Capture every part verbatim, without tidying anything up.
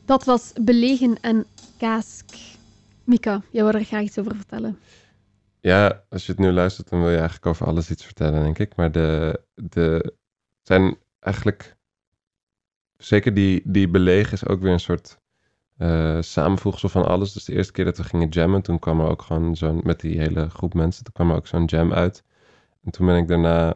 Dat was Belegen en Kaask. Mika, jij wil er graag iets over vertellen. Ja, als je het nu luistert, dan wil je eigenlijk over alles iets vertellen, denk ik. Maar de, de zijn eigenlijk... Zeker die, die Belegen is ook weer een soort uh, samenvoegsel van alles. Dus de eerste keer dat we gingen jammen, toen kwam er ook gewoon zo'n... Met die hele groep mensen, toen kwam er ook zo'n jam uit. En toen ben ik daarna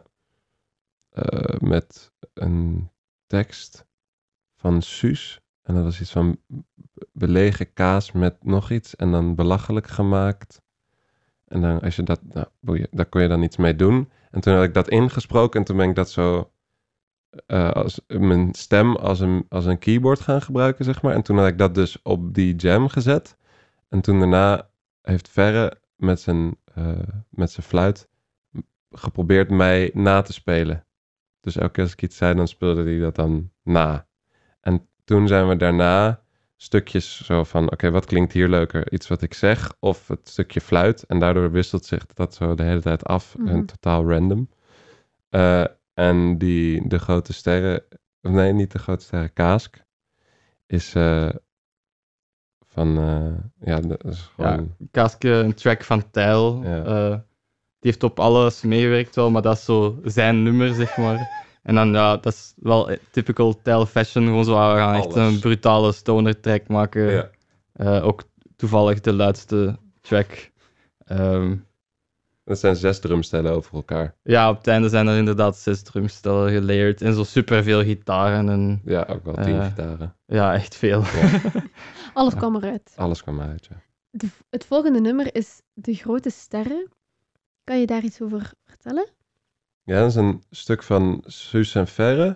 uh, met een tekst van Suus... En dat was iets van belegen kaas met nog iets en dan belachelijk gemaakt. En dan als je dat, nou, boeien, daar kon je dan iets mee doen. En toen had ik dat ingesproken en toen ben ik dat zo, uh, als mijn stem als een, als een keyboard gaan gebruiken, zeg maar. En toen had ik dat dus op die jam gezet. En toen daarna heeft Verre met zijn, uh, met zijn fluit geprobeerd mij na te spelen. Dus elke keer als ik iets zei, dan speelde hij dat dan na. En toen zijn we daarna stukjes zo van... Oké, okay, wat klinkt hier leuker? Iets wat ik zeg of het stukje fluit? En daardoor wisselt zich dat zo de hele tijd af. Mm-hmm. En totaal random. Uh, en die, de grote sterren... Nee, niet de grote sterren. Kaask is uh, van... Uh, ja, dat is gewoon... Ja, Kaask, een track van Tijl. Ja. Uh, die heeft op alles meegewerkt wel, maar dat is zo zijn nummer, zeg maar... En dan, ja, dat is wel typical Tijl fashion. Gewoon zo, we gaan echt een brutale stoner track maken. Ja. Uh, ook toevallig de luidste track. Um, dat zijn zes drumstellen over elkaar. Ja, op het einde zijn er inderdaad zes drumstellen gelayered. En zo superveel gitaren. En, ja, ook wel tien uh, gitaren. Ja, echt veel. Ja. Alles kwam eruit. Alles kwam eruit, ja. De, het volgende nummer is De Grote Sterren. Kan je daar iets over vertellen? Ja, dat is een stuk van Suus en Verre.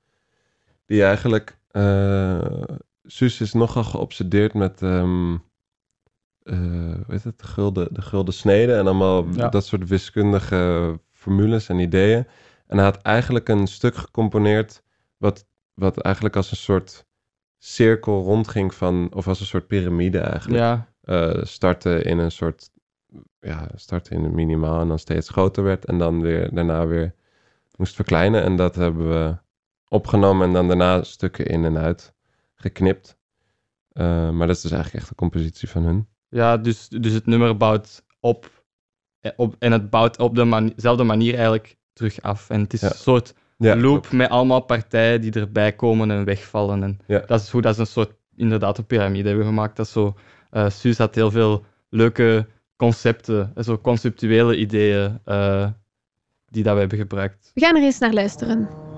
Die eigenlijk... Uh, Suus is nogal geobsedeerd met... Um, uh, hoe heet het? De gulden, de gulden snede. En allemaal ja. dat soort wiskundige formules en ideeën. En hij had eigenlijk een stuk gecomponeerd... Wat, wat eigenlijk als een soort cirkel rondging van... Of als een soort piramide eigenlijk. Ja. Uh, starten in een soort... Ja, startte in een minimaal en dan steeds groter werd en dan weer daarna weer moest verkleinen. En dat hebben we opgenomen en dan daarna stukken in en uit geknipt. Uh, maar dat is dus eigenlijk echt een compositie van hun. Ja, dus, dus het nummer bouwt op, op en het bouwt op dezelfde manier eigenlijk terug af. En het is ja. een soort ja, loop klopt. Met allemaal partijen die erbij komen en wegvallen. En ja. dat is hoe dat is een soort, inderdaad, een piramide hebben we gemaakt. Dat is zo, uh, Suus had heel veel leuke concepten, zo conceptuele ideeën uh, die dat we hebben gebruikt. We gaan er eens naar luisteren.